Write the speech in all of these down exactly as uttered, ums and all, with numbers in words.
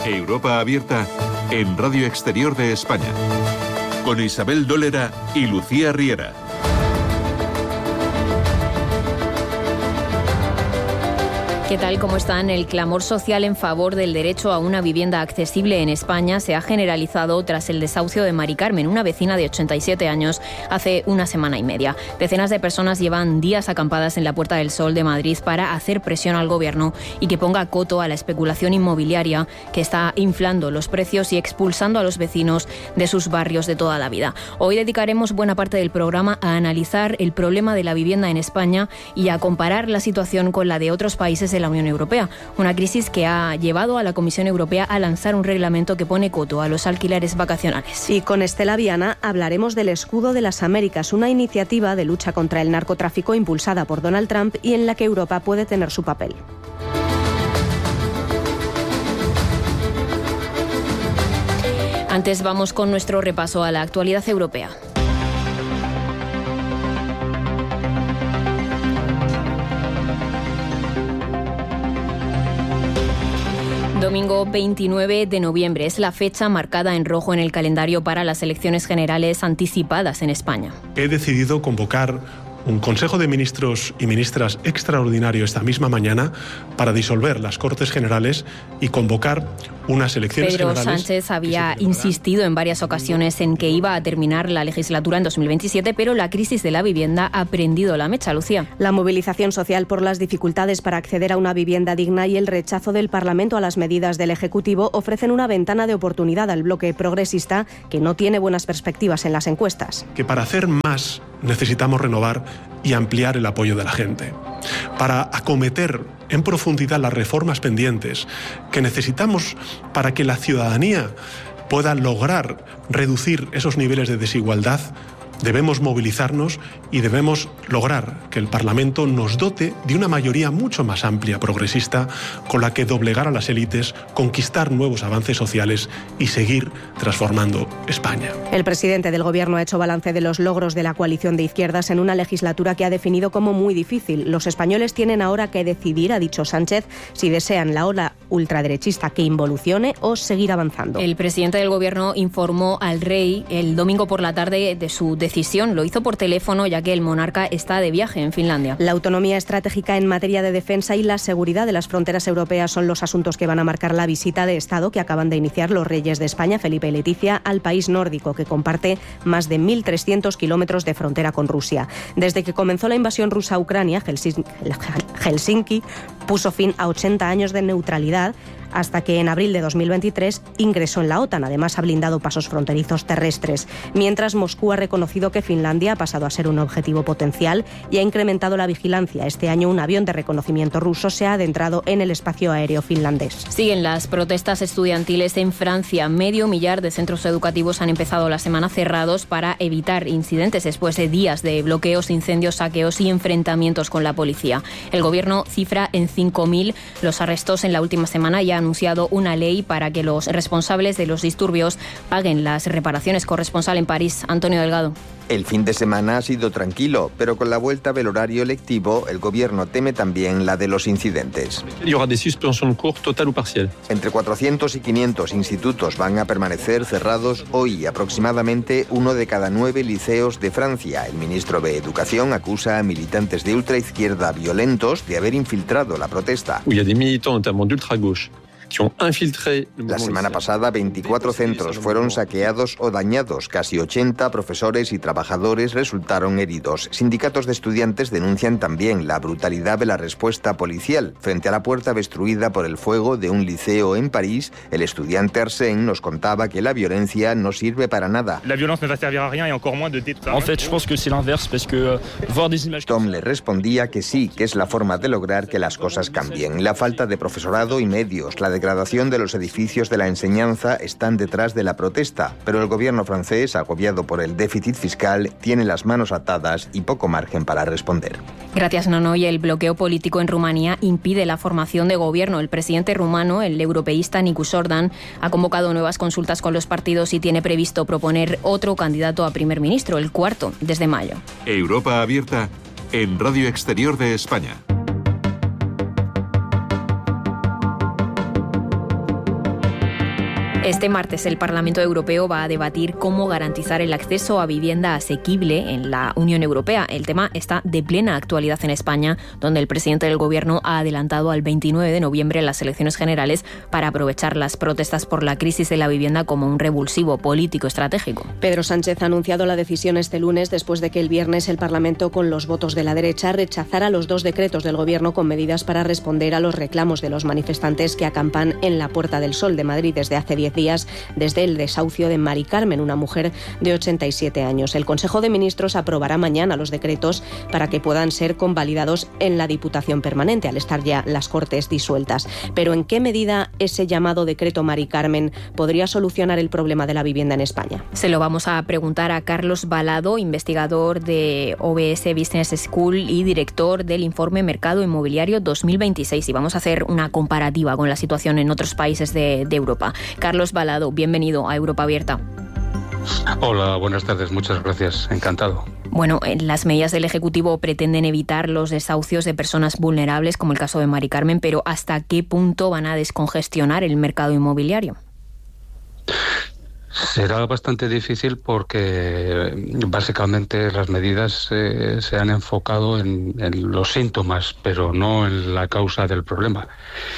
Europa Abierta en Radio Exterior de España, con Isabel Dólera y Lucía Riera. ¿Qué tal? ¿Cómo están? El clamor social en favor del derecho a una vivienda accesible en España se ha generalizado tras el desahucio de Mari Carmen, una vecina de ochenta y siete años, hace una semana y media. Decenas de personas llevan días acampadas en la Puerta del Sol de Madrid para hacer presión al gobierno y que ponga coto a la especulación inmobiliaria que está inflando los precios y expulsando a los vecinos de sus barrios de toda la vida. Hoy dedicaremos buena parte del programa a analizar el problema de la vivienda en España y a comparar la situación con la de otros países de la Unión Europea, una crisis que ha llevado a la Comisión Europea a lanzar un reglamento que pone coto a los alquileres vacacionales. Y con Estela Viana hablaremos del Escudo de las Américas, una iniciativa de lucha contra el narcotráfico impulsada por Donald Trump y en la que Europa puede tener su papel. Antes vamos con nuestro repaso a la actualidad europea. Domingo veintinueve de noviembre es la fecha marcada en rojo en el calendario para las elecciones generales anticipadas en España. He decidido convocar un Consejo de Ministros y Ministras extraordinario esta misma mañana para disolver las Cortes Generales y convocar unas elecciones Pedro generales. Sánchez había insistido en varias ocasiones en que iba a terminar la legislatura en dos mil veintisiete, pero la crisis de la vivienda ha prendido la mecha, Lucía. La movilización social por las dificultades para acceder a una vivienda digna y el rechazo del Parlamento a las medidas del Ejecutivo ofrecen una ventana de oportunidad al bloque progresista que no tiene buenas perspectivas en las encuestas. Que para hacer más necesitamos renovar y ampliar el apoyo de la gente. Para acometer en profundidad las reformas pendientes que necesitamos para que la ciudadanía pueda lograr reducir esos niveles de desigualdad, debemos movilizarnos y debemos lograr que el Parlamento nos dote de una mayoría mucho más amplia, progresista, con la que doblegar a las élites, conquistar nuevos avances sociales y seguir transformando España. El presidente del Gobierno ha hecho balance de los logros de la coalición de izquierdas en una legislatura que ha definido como muy difícil. Los españoles tienen ahora que decidir, ha dicho Sánchez, si desean la ola ultraderechista que involucione o seguir avanzando. El presidente del Gobierno informó al rey el domingo por la tarde de su decisión. Lo hizo por teléfono ya que el monarca está de viaje en Finlandia. La autonomía estratégica en materia de defensa y la seguridad de las fronteras europeas son los asuntos que van a marcar la visita de Estado que acaban de iniciar los reyes de España, Felipe y Leticia, al país nórdico que comparte más de mil trescientos kilómetros de frontera con Rusia. Desde que comenzó la invasión rusa a Ucrania, Helsinki puso fin a ochenta años de neutralidad hasta que en abril de dos mil veintitrés ingresó en la OTAN. Además, ha blindado pasos fronterizos terrestres. Mientras, Moscú ha reconocido que Finlandia ha pasado a ser un objetivo potencial y ha incrementado la vigilancia. Este año, un avión de reconocimiento ruso se ha adentrado en el espacio aéreo finlandés. Siguen las protestas estudiantiles en Francia. Medio millar de centros educativos han empezado la semana cerrados para evitar incidentes después de días de bloqueos, incendios, saqueos y enfrentamientos con la policía. El gobierno cifra en cinco mil los arrestos en la última semana y ha anunciado una ley para que los responsables de los disturbios paguen las reparaciones. Corresponsal en París, Antonio Delgado. El fin de semana ha sido tranquilo, pero con la vuelta del horario lectivo, el gobierno teme también la de los incidentes. Il y aura des suspensions de cours totales ou partielles. Entre cuatrocientos y quinientos institutos van a permanecer cerrados hoy, aproximadamente uno de cada nueve liceos de Francia. El ministro de Educación acusa a militantes de ultraizquierda violentos de haber infiltrado la protesta. Où il y a des militants, notamment d'ultra-gauche, La semana pasada, veinticuatro centros fueron saqueados o dañados. Casi ochenta profesores y trabajadores resultaron heridos. Sindicatos de estudiantes denuncian también la brutalidad de la respuesta policial. Frente a la puerta destruida por el fuego de un liceo en París, el estudiante Arsène nos contaba que la violencia no sirve para nada. La violencia no va a servir a rien y encore moins de détruire. En fait, je pense que c'est l'inverse parce que voir des images. Tom le respondía que sí, que es la forma de lograr que las cosas cambien. La falta de profesorado y medios, la degradación de los edificios de la enseñanza están detrás de la protesta, pero el gobierno francés, agobiado por el déficit fiscal, tiene las manos atadas y poco margen para responder. Gracias, Nono. Y el bloqueo político en Rumanía impide la formación de gobierno. El presidente rumano, el europeísta Nicu Orban, ha convocado nuevas consultas con los partidos y tiene previsto proponer otro candidato a primer ministro, el cuarto, desde mayo. Europa Abierta en Radio Exterior de España. Este martes el Parlamento Europeo va a debatir cómo garantizar el acceso a vivienda asequible en la Unión Europea. El tema está de plena actualidad en España, donde el presidente del Gobierno ha adelantado al veintinueve de noviembre las elecciones generales para aprovechar las protestas por la crisis de la vivienda como un revulsivo político estratégico. Pedro Sánchez ha anunciado la decisión este lunes después de que el viernes el Parlamento, con los votos de la derecha, rechazara los dos decretos del Gobierno con medidas para responder a los reclamos de los manifestantes que acampan en la Puerta del Sol de Madrid desde hace diez días, desde el desahucio de Mari Carmen, una mujer de ochenta y siete años. El Consejo de Ministros aprobará mañana los decretos para que puedan ser convalidados en la Diputación Permanente, al estar ya las Cortes disueltas. Pero ¿en qué medida ese llamado decreto Mari Carmen podría solucionar el problema de la vivienda en España? Se lo vamos a preguntar a Carlos Balado, investigador de O B S Business School y director del informe Mercado Inmobiliario dos mil veintiséis. Y vamos a hacer una comparativa con la situación en otros países de, de Europa. Carlos Balado, bienvenido a Europa Abierta. Hola, buenas tardes, muchas gracias, encantado. Bueno, las medidas del Ejecutivo pretenden evitar los desahucios de personas vulnerables, como el caso de Mari Carmen, pero ¿hasta qué punto van a descongestionar el mercado inmobiliario? Será bastante difícil porque básicamente las medidas eh, se han enfocado en, en los síntomas, pero no en la causa del problema.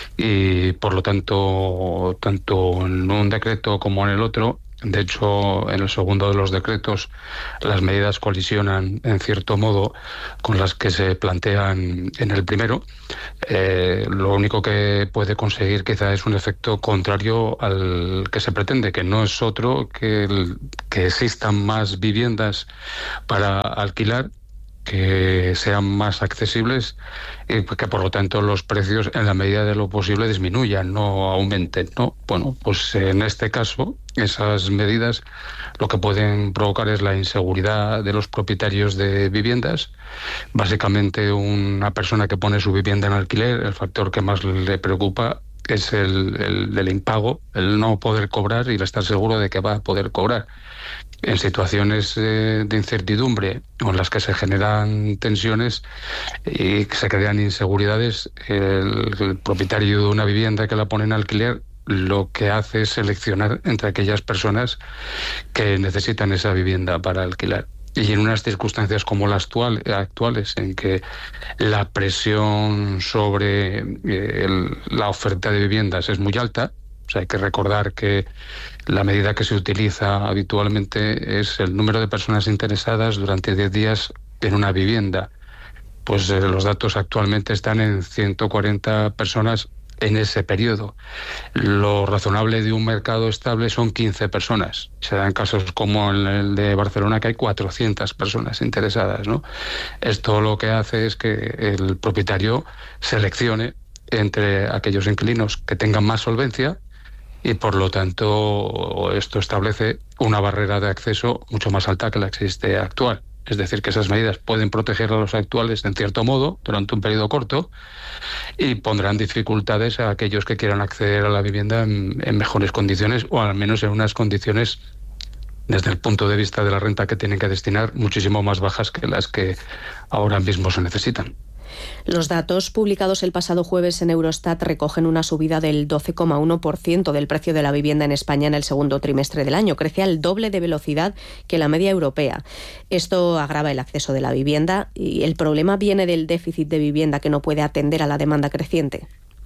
Y por lo tanto, tanto en un decreto como en el otro, de hecho, en el segundo de los decretos, las medidas colisionan, en cierto modo, con las que se plantean en el primero. Eh, lo único que puede conseguir quizá es un efecto contrario al que se pretende, que no es otro que, el, que existan más viviendas para alquilar, que sean más accesibles y que por lo tanto los precios en la medida de lo posible disminuyan, no aumenten, ¿no? Bueno, pues en este caso esas medidas lo que pueden provocar es la inseguridad de los propietarios de viviendas. Básicamente una persona que pone su vivienda en alquiler, el factor que más le preocupa es el, el del impago, el no poder cobrar y el estar seguro de que va a poder cobrar. En situaciones eh, de incertidumbre o en las que se generan tensiones y que se crean inseguridades, el, el propietario de una vivienda que la pone en alquiler lo que hace es seleccionar entre aquellas personas que necesitan esa vivienda para alquilar. Y en unas circunstancias como las actual, actuales, en que la presión sobre eh, el, la oferta de viviendas es muy alta, o sea, hay que recordar que la medida que se utiliza habitualmente es el número de personas interesadas durante diez días en una vivienda. Pues eh, los datos actualmente están en ciento cuarenta personas en ese periodo. Lo razonable de un mercado estable son quince personas. Se dan casos como en el de Barcelona, que hay cuatrocientas personas interesadas, ¿no? Esto lo que hace es que el propietario seleccione entre aquellos inquilinos que tengan más solvencia y por lo tanto esto establece una barrera de acceso mucho más alta que la que existe actual. Es decir, que esas medidas pueden proteger a los actuales en cierto modo durante un periodo corto y pondrán dificultades a aquellos que quieran acceder a la vivienda en, en mejores condiciones o al menos en unas condiciones desde el punto de vista de la renta que tienen que destinar muchísimo más bajas que las que ahora mismo se necesitan. Los datos publicados el pasado jueves en Eurostat recogen una subida del doce coma uno por ciento del precio de la vivienda en España en el segundo trimestre del año. Crece al doble de velocidad que la media europea. Esto agrava el acceso de la vivienda y el problema viene del déficit de vivienda que no puede atender a la demanda creciente.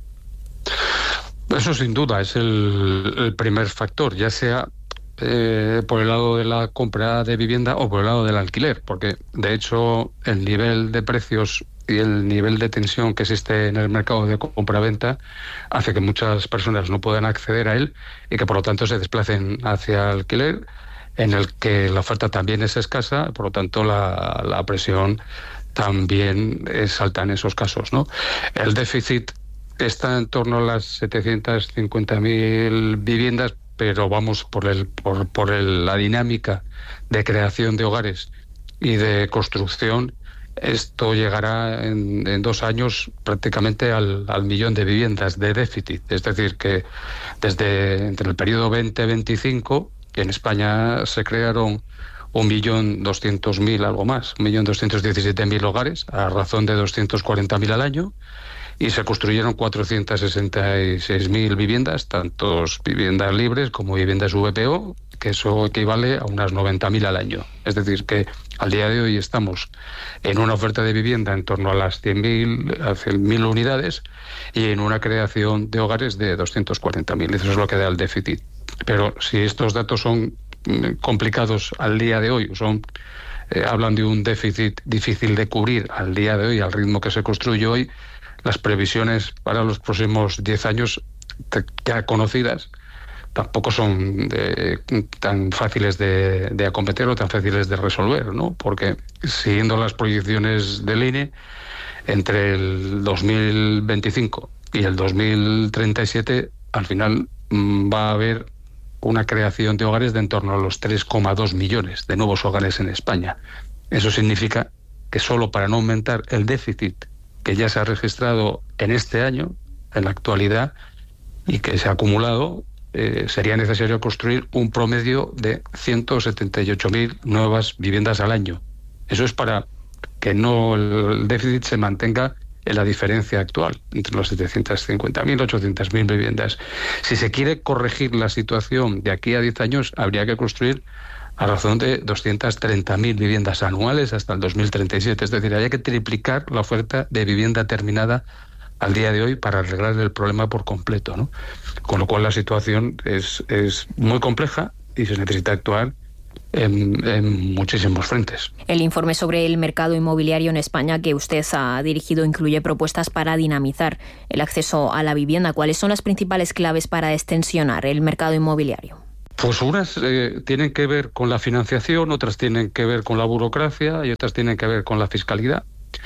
Eso sin duda es el, el primer factor, ya sea Eh, por el lado de la compra de vivienda o por el lado del alquiler, porque de hecho el nivel de precios y el nivel de tensión que existe en el mercado de compra-venta hace que muchas personas no puedan acceder a él y que por lo tanto se desplacen hacia el alquiler, en el que la oferta también es escasa, por lo tanto la, la presión también es alta en esos casos, ¿no? El déficit está en torno a las setecientas cincuenta mil viviendas, pero vamos por el por, por el, la dinámica de creación de hogares y de construcción, esto llegará en, en dos años prácticamente al, al millón de viviendas de déficit. Es decir, que desde entre el periodo veinte veinticinco, que en España se crearon un millón doscientos mil, algo más, un millón doscientos diecisiete mil hogares, a razón de doscientos cuarenta mil al año, y se construyeron cuatrocientas sesenta y seis mil viviendas, tanto viviendas libres como viviendas V P O, que eso equivale a unas noventa mil al año. Es decir, que al día de hoy estamos en una oferta de vivienda en torno a las cien mil unidades y en una creación de hogares de doscientos cuarenta mil. Eso es lo que da el déficit. Pero si estos datos son complicados al día de hoy, son eh, hablan de un déficit difícil de cubrir al día de hoy, al ritmo que se construye hoy, las previsiones para los próximos diez años ya conocidas tampoco son de, tan fáciles de, de acometer o tan fáciles de resolver, ¿no? Porque siguiendo las proyecciones del I N E, entre el dos mil veinticinco y el dos mil treinta y siete, al final va a haber una creación de hogares de en torno a los tres coma dos millones de nuevos hogares en España. Eso significa que solo para no aumentar el déficit que ya se ha registrado en este año, en la actualidad, y que se ha acumulado, eh, sería necesario construir un promedio de ciento setenta y ocho mil nuevas viviendas al año. Eso es para que no el déficit se mantenga en la diferencia actual, entre los setecientas cincuenta mil y ochocientas mil viviendas. Si se quiere corregir la situación de aquí a diez años, habría que construir a razón de doscientas treinta mil viviendas anuales hasta el dos mil treinta y siete. Es decir, habría que triplicar la oferta de vivienda terminada al día de hoy para arreglar el problema por completo, ¿no? Con lo cual la situación es, es muy compleja y se necesita actuar En, en muchísimos frentes. El informe sobre el mercado inmobiliario en España que usted ha dirigido incluye propuestas para dinamizar el acceso a la vivienda. ¿Cuáles son las principales claves para extensionar el mercado inmobiliario? Pues unas eh, tienen que ver con la financiación, otras tienen que ver con la burocracia y otras tienen que ver con la fiscalidad.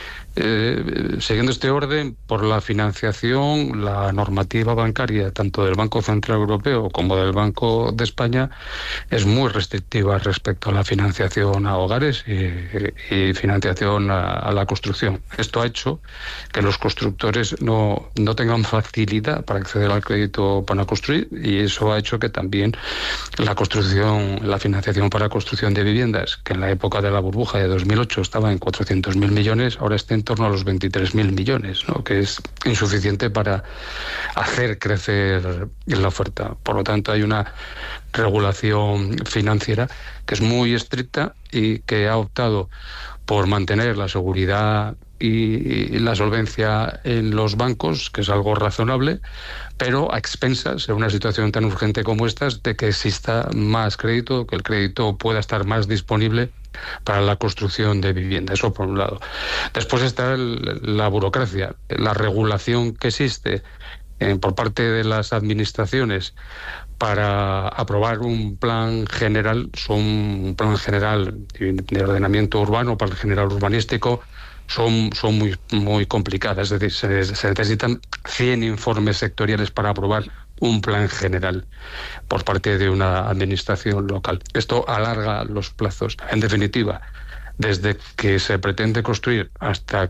Eh, siguiendo este orden, por la financiación, la normativa bancaria, tanto del Banco Central Europeo como del Banco de España, es muy restrictiva respecto a la financiación a hogares y, y financiación a, a la construcción. Esto ha hecho que los constructores no, no tengan facilidad para acceder al crédito para construir, y eso ha hecho que también la construcción, la financiación para construcción de viviendas, que en la época de la burbuja de dos mil ocho estaba en cuatrocientos mil millones, ahora está en torno a los veintitrés mil millones, ¿no? Que es insuficiente para hacer crecer la oferta. Por lo tanto, hay una regulación financiera que es muy estricta y que ha optado por mantener la seguridad y la solvencia en los bancos, que es algo razonable, pero a expensas, en una situación tan urgente como esta, de que exista más crédito, que el crédito pueda estar más disponible para la construcción de vivienda. Eso por un lado. Después está el, la burocracia, la regulación que existe eh, por parte de las administraciones para aprobar un plan general, son un plan general de ordenamiento urbano, plan general urbanístico, son, son muy, muy complicadas. Es decir, se, se necesitan cien informes sectoriales para aprobar un plan general por parte de una administración local. Esto alarga los plazos. En definitiva, desde que se pretende construir hasta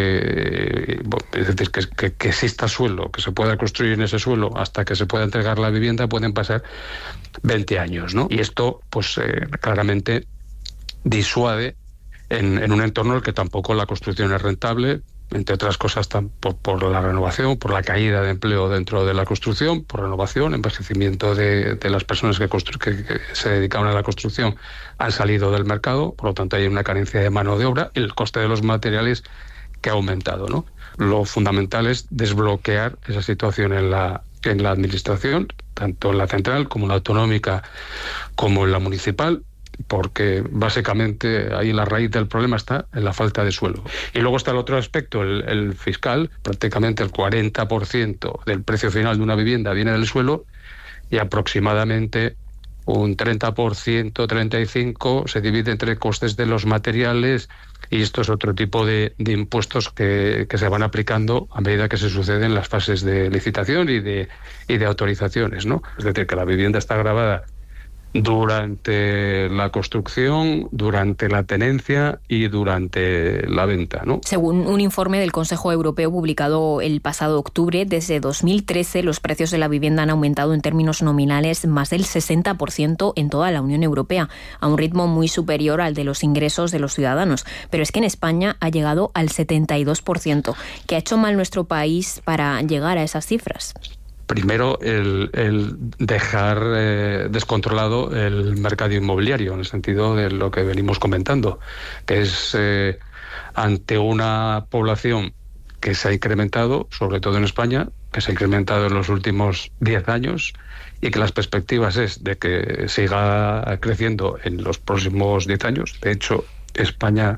que, es decir, que, que, que exista suelo, que se pueda construir en ese suelo, hasta que se pueda entregar la vivienda, pueden pasar veinte años, ¿no? Y esto, pues, eh, claramente disuade en, en un entorno en el que tampoco la construcción es rentable, entre otras cosas por, por la renovación, por la caída de empleo dentro de la construcción, por renovación, envejecimiento de, de las personas que, constru- que, que se dedicaban a la construcción han salido del mercado, por lo tanto hay una carencia de mano de obra, el coste de los materiales que ha aumentado, ¿no? Lo fundamental es desbloquear esa situación en la, en la administración, tanto en la central como en la autonómica como en la municipal, porque básicamente ahí la raíz del problema está en la falta de suelo. Y luego está el otro aspecto, el, el fiscal. Prácticamente el cuarenta por ciento del precio final de una vivienda viene del suelo y aproximadamente un treinta por ciento, treinta y cinco por ciento se divide entre costes de los materiales, y esto es otro tipo de, de impuestos que, que se van aplicando a medida que se suceden las fases de licitación y de, y de autorizaciones, ¿no? Es decir, que la vivienda está grabada durante la construcción, durante la tenencia y durante la venta, ¿no? Según un informe del Consejo Europeo publicado el pasado octubre, desde dos mil trece los precios de la vivienda han aumentado en términos nominales más del sesenta por ciento en toda la Unión Europea, a un ritmo muy superior al de los ingresos de los ciudadanos. Pero es que en España ha llegado al setenta y dos por ciento. ¿Qué ha hecho mal nuestro país para llegar a esas cifras? Primero, el, el dejar eh, descontrolado el mercado inmobiliario, en el sentido de lo que venimos comentando, que es eh, ante una población que se ha incrementado, sobre todo en España, que se ha incrementado en los últimos diez años y que las perspectivas es de que siga creciendo en los próximos diez años. De hecho, España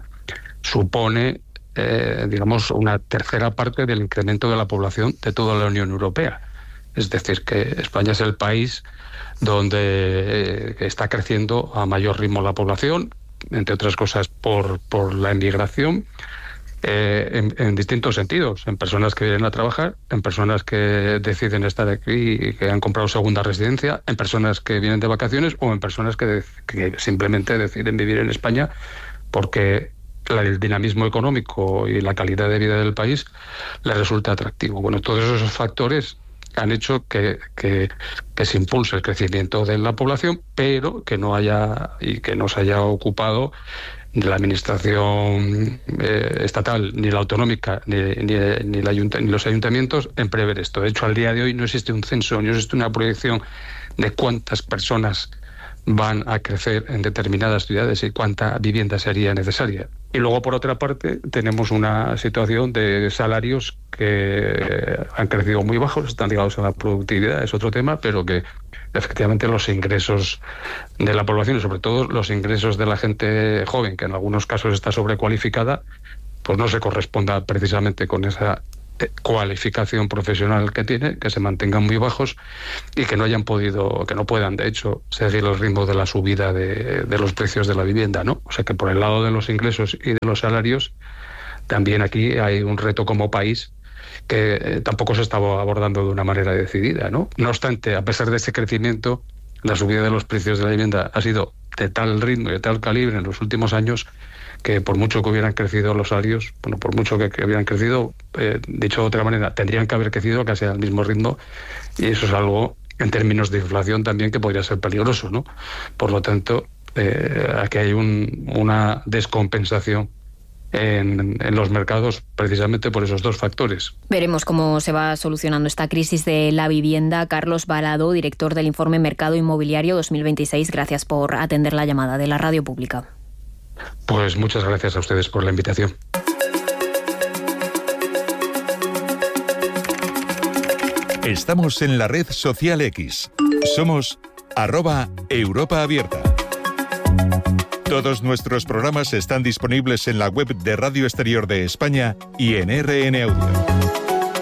supone, eh, digamos, una tercera parte del incremento de la población de toda la Unión Europea. Es decir, que España es el país donde eh, está creciendo a mayor ritmo la población, entre otras cosas por, por la inmigración, eh, en, en distintos sentidos, en personas que vienen a trabajar, en personas que deciden estar aquí y que han comprado segunda residencia, en personas que vienen de vacaciones o en personas que, que simplemente deciden vivir en España porque el dinamismo económico y la calidad de vida del país les resulta atractivo. Bueno, todos esos factores han hecho que, que, que se impulse el crecimiento de la población, pero que no haya y que no se haya ocupado ni la administración eh, estatal, ni la autonómica, ni, ni, ni, la ayunt- ni los ayuntamientos en prever esto. De hecho, al día de hoy no existe un censo, no existe una proyección de cuántas personas van a crecer en determinadas ciudades y cuánta vivienda sería necesaria. Y luego, por otra parte, tenemos una situación de salarios que han crecido muy bajos, están ligados a la productividad, es otro tema, pero que efectivamente los ingresos de la población, y sobre todo los ingresos de la gente joven, que en algunos casos está sobrecualificada, pues no se corresponda precisamente con esa cualificación profesional que tiene, que se mantengan muy bajos y que no hayan podido, que no puedan de hecho seguir el ritmo de la subida de, de los precios de la vivienda, ¿no? O sea que por el lado de los ingresos y de los salarios también aquí hay un reto como país que eh, tampoco se estaba abordando de una manera decidida, ¿no? No obstante, a pesar de ese crecimiento, la subida de los precios de la vivienda ha sido de tal ritmo y de tal calibre en los últimos años que por mucho que hubieran crecido los salarios, bueno, por mucho que, que hubieran crecido, eh, dicho de otra manera, tendrían que haber crecido casi al mismo ritmo, y eso es algo, en términos de inflación también, que podría ser peligroso, ¿no? Por lo tanto, eh, aquí hay un, una descompensación en, en los mercados precisamente por esos dos factores. Veremos cómo se va solucionando esta crisis de la vivienda. Carlos Balado, director del informe Mercado Inmobiliario dos mil veintiséis, gracias por atender la llamada de la Radio Pública. Pues muchas gracias a ustedes por la invitación. Estamos en la red social X. Somos arroba Europa Abierta. Todos nuestros programas están disponibles en la web de Radio Exterior de España y en R N Audio.